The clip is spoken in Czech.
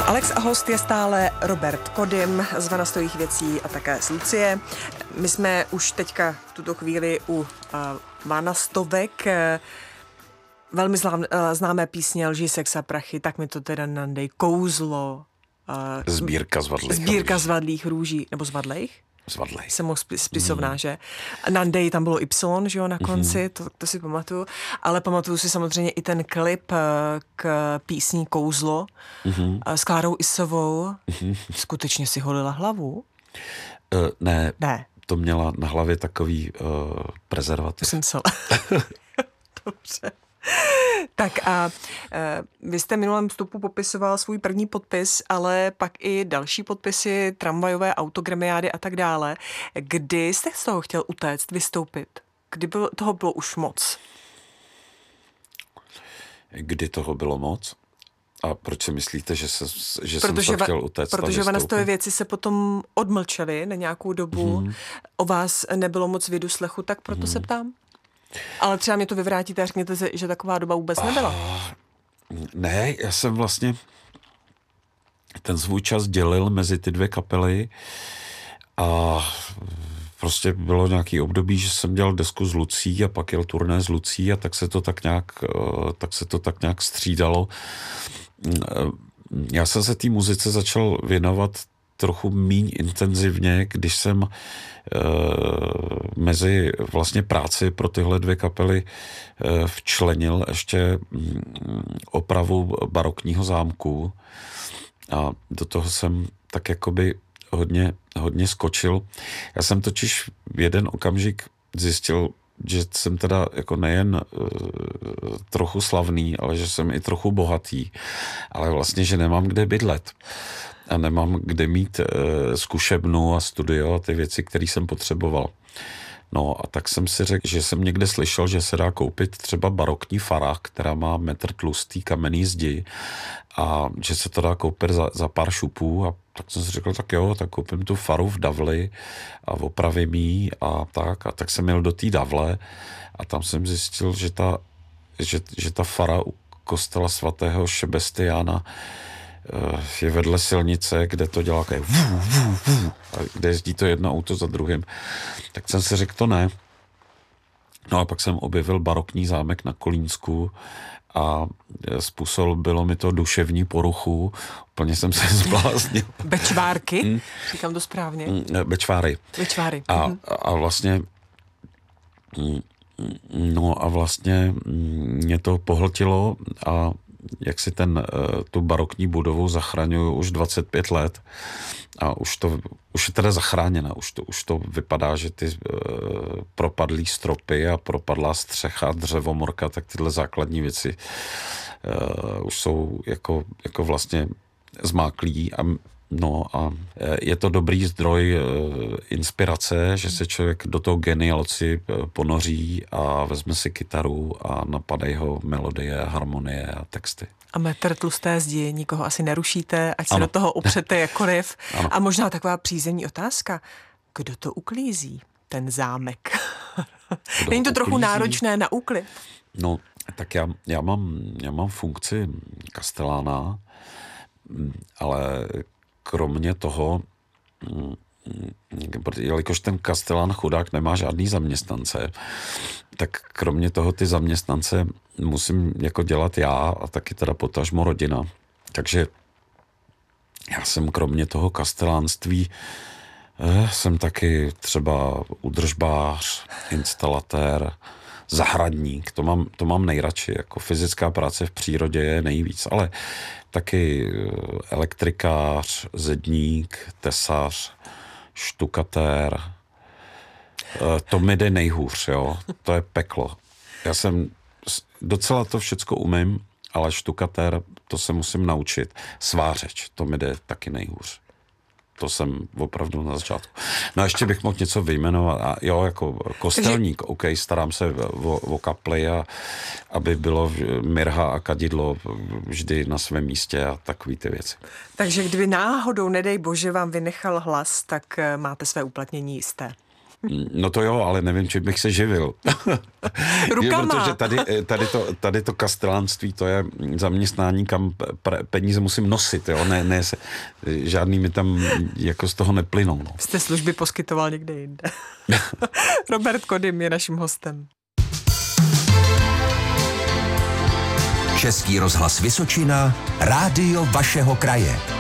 Alex a host je stále Robert Kodym z Vanastových věcí a také z Lucie. My jsme už teďka v tuto chvíli u Vanastovek. Velmi známé písně Lži, sex a prachy, tak mi to teda nandej, kouzlo. Sbírka zvadlých růží, nebo zvadlejch? Zvadlej. Jsem mohl spisovná, že? Nandej, tam bylo Y, že jo, na konci, to si pamatuju. Ale pamatuju si samozřejmě i ten klip k písní Kouzlo s Klárou Isovou. Skutečně si holila hlavu? Ne. To měla na hlavě takový prezervativ. Jsem celá. Dobře. Tak a vy jste v minulém vstupu popisoval svůj první podpis, ale pak i další podpisy, tramvajové autogramiády a tak dále. Kdy jste z toho chtěl utéct, vystoupit? Kdy toho bylo už moc? Kdy toho bylo moc? A proč si myslíte, že jsem to chtěl utéct? Protože Vanastové věci se potom odmlčely na nějakou dobu. O vás nebylo moc viduslechu, tak proto se ptám. Ale třeba mě to vyvrátíte a řekněte, že taková doba vůbec nebyla. Ne, já jsem vlastně ten svůj čas dělil mezi ty dvě kapely a prostě bylo nějaký období, že jsem dělal desku s Lucí a pak jel turné s Lucí a tak se to tak nějak střídalo. Já jsem se té muzice začal věnovat trochu míň intenzivně, když jsem mezi vlastně práci pro tyhle dvě kapely včlenil ještě opravu barokního zámku a do toho jsem tak jakoby hodně skočil. Já jsem totiž v jeden okamžik zjistil, že jsem teda jako nejen trochu slavný, ale že jsem i trochu bohatý, ale vlastně, že nemám kde bydlet. A nemám kde mít zkušebnu a studio a ty věci, které jsem potřeboval. No a tak jsem si řekl, že jsem někde slyšel, že se dá koupit třeba barokní fara, která má metr tlustý kamenný zdi a že se to dá koupit za pár šupů a tak jsem si řekl, tak jo, tak koupím tu faru v Davli a opravím jí a tak jsem jel do té Davle a tam jsem zjistil, že ta fara u kostela svatého Šebestiána je vedle silnice, kde to dělá a kde jezdí to jedno auto za druhým. Tak jsem si řekl, to ne. No a pak jsem objevil barokní zámek na Kolínsku a způsobilo mi to duševní poruchu. Úplně jsem se zbláznil. Bečvárky? Říkám to správně. Bečváry. A vlastně mě to pohltilo a jak si tu barokní budovu zachraňuju už 25 let a už je teda zachráněna, už to vypadá, že ty propadlý stropy a propadlá střecha, dřevomorka, tak tyhle základní věci už jsou jako vlastně zmáklí a je to dobrý zdroj inspirace, že se člověk do toho genialci ponoří a vezme si kytaru a napadají ho melodie, harmonie a texty. A metr tlusté zdi, nikoho asi nerušíte, ať se do toho opřete jakkoliv. Ano. A možná taková přízemní otázka. Kdo to uklízí, ten zámek? Není to trochu náročné na úklid? No, tak já mám funkci kastelána, ale kromě toho, jelikož ten kastelán chudák nemá žádný zaměstnance, tak kromě toho ty zaměstnance musím jako dělat já a taky teda potažmo rodina. Takže já jsem kromě toho kastelánství jsem taky třeba údržbář, instalatér, zahradník, to mám nejradši, jako fyzická práce v přírodě je nejvíc, ale taky elektrikář, zedník, tesař, štukatér, to mi jde nejhůř, jo, to je peklo. Já jsem docela to všecko umím, ale štukatér, to se musím naučit. Svářeč, to mi jde taky nejhůř. To jsem opravdu na začátku. No a ještě bych mohl něco vyjmenovat. A jo, jako kostelník, OK, starám se o kapli a aby bylo mirha a kadidlo vždy na svém místě a takový ty věci. Takže kdyby náhodou, nedej bože, vám vynechal hlas, tak máte své uplatnění jisté. No to jo, ale nevím, čím bych se živil. Rukama. Protože tady to kastelánství, to je zaměstnání, kam peníze musím nosit, jo? Ne žádný mi tam jako z toho neplynou. No. Jste služby poskytoval někde jinde. Robert Kodym je naším hostem. Český rozhlas Vysočina, rádio vašeho kraje.